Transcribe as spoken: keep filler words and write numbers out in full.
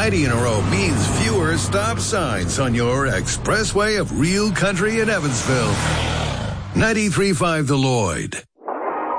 ninety in a row means fewer stop signs on your expressway of real country in Evansville. ninety-three point five The Lloyd.